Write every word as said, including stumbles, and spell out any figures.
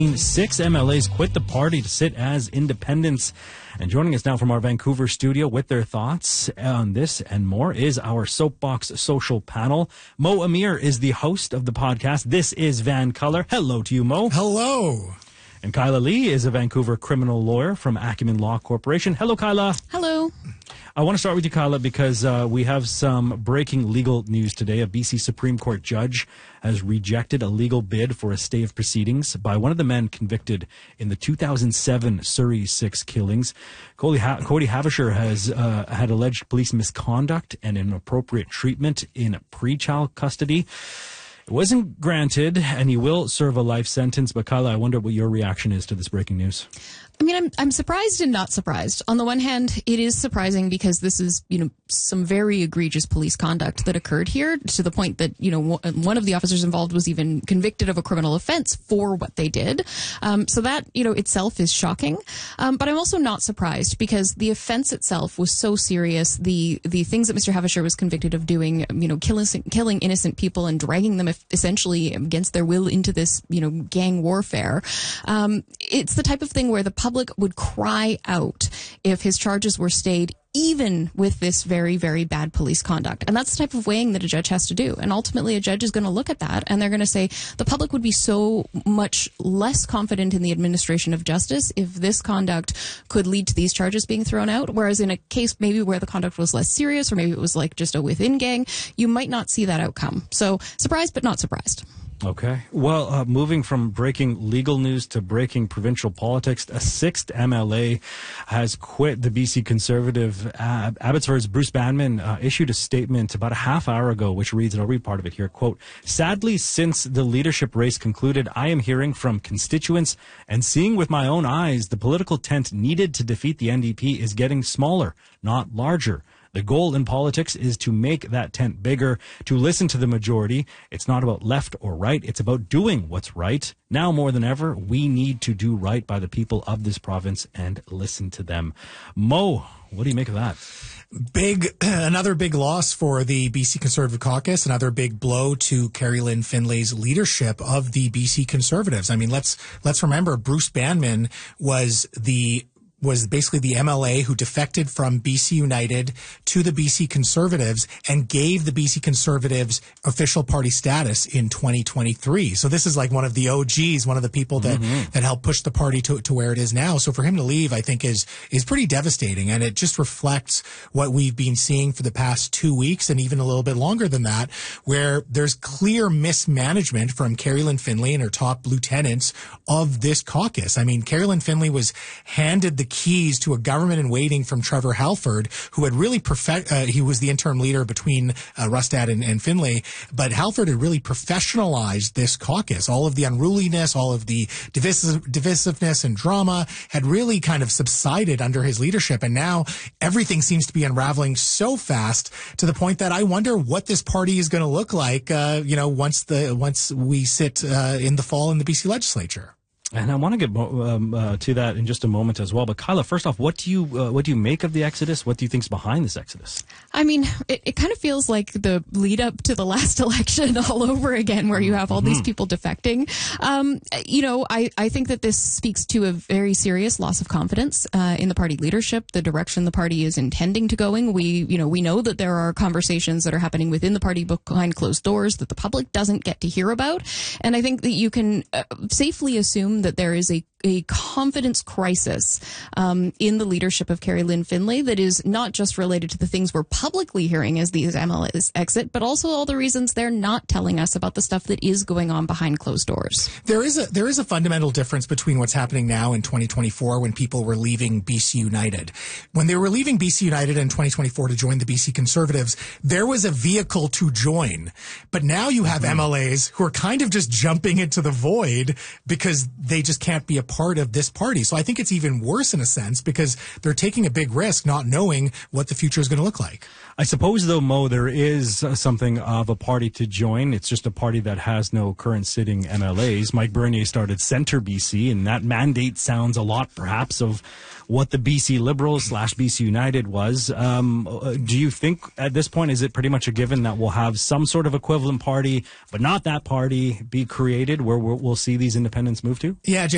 Six M L As quit the party to sit as independents. And joining us now from our Vancouver studio with their thoughts on this and more is our Soapbox Social panel. Mo Amir is the host of the podcast. This is Van Color. Hello to you, Mo. Hello. And Kyla Lee is a Vancouver criminal lawyer from Acumen Law Corporation. Hello, Kyla. Hello. I want to start with you, Kyla, because uh, we have some breaking legal news today. A B C Supreme Court judge has rejected a legal bid for a stay of proceedings by one of the men convicted in the two thousand seven Surrey six killings. Cody, ha- Cody Havishar has uh, had alleged police misconduct and inappropriate treatment in pre-child custody. It wasn't granted, and he will serve a life sentence. But Kyla, I wonder what your reaction is to this breaking news. I mean, I'm I'm surprised and not surprised. On the one hand, it is surprising because this is, you know, some very egregious police conduct that occurred here, to the point that, you know, one of the officers involved was even convicted of a criminal offense for what they did. Um, so that, you know, itself is shocking. Um, but I'm also not surprised because the offense itself was so serious. The the things that Mister Havishar was convicted of doing, you know, killing killing innocent people and dragging them essentially against their will into this, you know, gang warfare. Um, it's the type of thing where the public would cry out if his charges were stayed, even with this very, very bad police conduct. And that's the type of weighing that a judge has to do. And ultimately, a judge is going to look at that and they're going to say the public would be so much less confident in the administration of justice if this conduct could lead to these charges being thrown out. Whereas in a case maybe where the conduct was less serious, or maybe it was like just a within gang, you might not see that outcome. So surprised, but not surprised. Okay. Well, uh, moving from breaking legal news to breaking provincial politics, a sixth M L A has quit. The B C Conservative. Uh, Abbotsford's Bruce Banman uh, issued a statement about a half hour ago, which reads, and I'll read part of it here, quote, "Sadly, since the leadership race concluded, I am hearing from constituents and seeing with my own eyes the political tent needed to defeat the N D P is getting smaller, not larger. The goal in politics is to make that tent bigger, to listen to the majority. It's not about left or right. It's about doing what's right. Now more than ever, we need to do right by the people of this province and listen to them." Mo, what do you make of that? Big, another big loss for the B C Conservative Caucus, another big blow to Kerry Lynn Finlay's leadership of the B C Conservatives. I mean, let's, let's remember Bruce Banman was the was basically the M L A who defected from B C United to the B C Conservatives and gave the B C Conservatives official party status in twenty twenty-three. So this is like one of the O Gs, one of the people that, mm-hmm. that helped push the party to, to where it is now. So for him to leave, I think is, is pretty devastating. And it just reflects what we've been seeing for the past two weeks and even a little bit longer than that, where there's clear mismanagement from Kerry Lynn Finlay and her top lieutenants of this caucus. I mean, Kerry Lynn Finlay was handed the keys to a government in waiting from Trevor Halford, who had really perfect, uh, he was the interim leader between uh, Rustad and, and Finlay, but Halford had really professionalized this caucus. All of the unruliness, all of the divisive, divisiveness and drama had really kind of subsided under his leadership. And now everything seems to be unraveling so fast to the point that I wonder what this party is going to look like, uh, you know, once the, once we sit uh, in the fall in the B C legislature. And I want to get um, uh, to that in just a moment as well. But Kyla, first off, what do you uh, what do you make of the exodus? What do you think's behind this exodus? I mean, it, it kind of feels like the lead up to the last election all over again, where you have all mm-hmm. these people defecting. Um, you know, I, I think that this speaks to a very serious loss of confidence uh, in the party leadership, the direction the party is intending to going. We, you know, we know that there are conversations that are happening within the party behind closed doors that the public doesn't get to hear about. And I think that you can uh, safely assume that there is a, a confidence crisis um, in the leadership of Kerry Lynn Finlay that is not just related to the things we're publicly hearing as these M L As exit, but also all the reasons they're not telling us about the stuff that is going on behind closed doors. There is a there is a fundamental difference between what's happening now in twenty twenty-four when people were leaving B C United. When they were leaving B C United in twenty twenty-four to join the B C Conservatives, there was a vehicle to join. But now you have mm-hmm. M L As who are kind of just jumping into the void because they just can't be a part of this party. So I think it's even worse in a sense because they're taking a big risk not knowing what the future is going to look like. I suppose, though, Mo, there is uh, something of a party to join. It's just a party that has no current sitting M L As. Mike Bernier started Centre B C, and that mandate sounds a lot, perhaps, of what the B C Liberals slash B C United was. Um, do you think at this point, is it pretty much a given that we'll have some sort of equivalent party, but not that party, be created where we'll, we'll see these independents move to? Yeah, Jay.